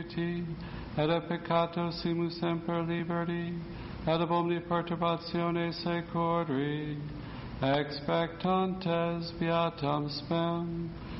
et peccato simus semper liberti, et ab omni perturbatione secori, expectantes beatam spem,